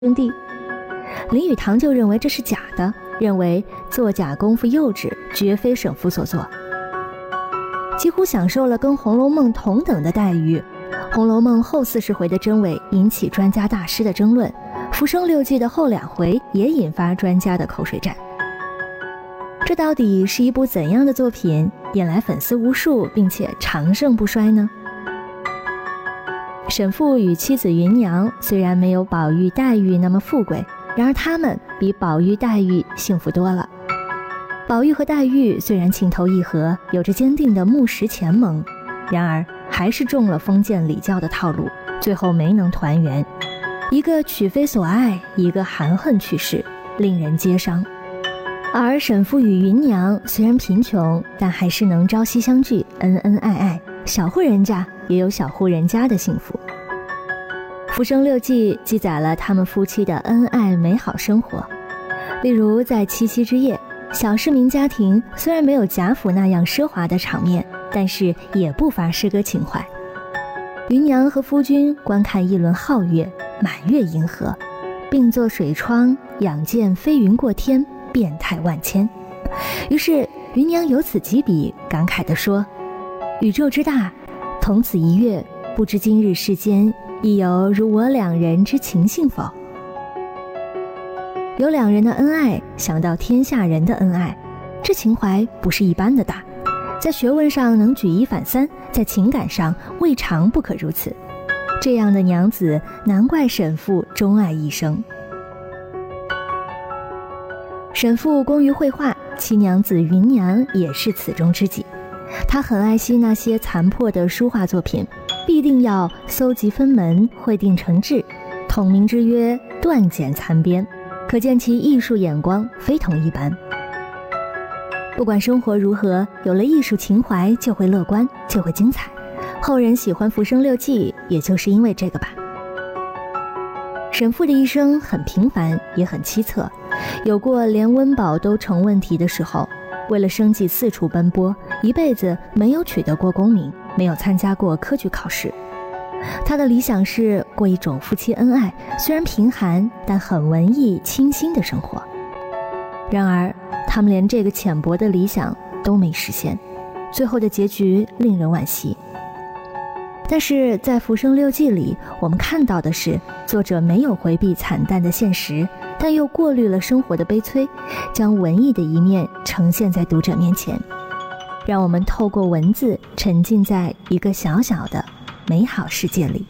生地。林语堂就认为这是假的，认为作假功夫幼稚，绝非沈复所作，几乎享受了跟《红楼梦》同等的待遇。《红楼梦》后40回的真伪引起专家大师的争论，《浮生六记》的后2回也引发专家的口水战。这到底是一部怎样的作品，引来粉丝无数，并且长盛不衰呢？沈复与妻子芸娘虽然没有宝玉、黛玉那么富贵，然而他们比宝玉、黛玉幸福多了。宝玉和黛玉虽然情投意合，有着坚定的木石前盟，然而还是中了封建礼教的套路，最后没能团圆。一个娶非所爱，一个含恨去世，令人皆伤。而沈复与芸娘虽然贫穷，但还是能朝夕相聚，恩恩爱爱，小户人家也有小户人家的幸福。《浮生六记》记载了他们夫妻的恩爱美好生活，例如在七夕之夜，小市民家庭虽然没有贾府那样奢华的场面，但是也不乏诗歌情怀。芸娘和夫君观看一轮皓月，满月银河，并坐水窗，仰见飞云过天，变态万千。于是芸娘由此及笔，感慨地说：宇宙之大，同此一月，不知今日世间亦有如我2人之情幸否？有2人的恩爱，想到天下人的恩爱，这情怀不是一般的大，在学问上能举一反三，在情感上未尝不可如此。这样的娘子，难怪沈复钟爱一生。沈复工于绘画，其娘子芸娘也是此中知己。她很爱惜那些残破的书画作品，必定要搜集分门，会定成志，统名之曰断简残编，可见其艺术眼光非同一般。不管生活如何，有了艺术情怀就会乐观，就会精彩。后人喜欢《浮生六记》，也就是因为这个吧。沈复的一生很平凡，也很凄恻，有过连温饱都成问题的时候，为了生计四处奔波，一辈子没有取得过功名，没有参加过科举考试。他的理想是过一种夫妻恩爱，虽然贫寒，但很文艺清新的生活。然而他们连这个浅薄的理想都没实现，最后的结局令人惋惜。但是在《浮生六记》里，我们看到的是作者没有回避惨淡的现实，但又过滤了生活的悲催，将文艺的一面呈现在读者面前，让我们透过文字沉浸在一个小小的美好世界里。